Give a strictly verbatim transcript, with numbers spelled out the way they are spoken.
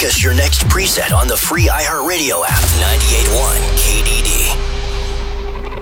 us your next preset on the free iHeartRadio app. ninety-eight point one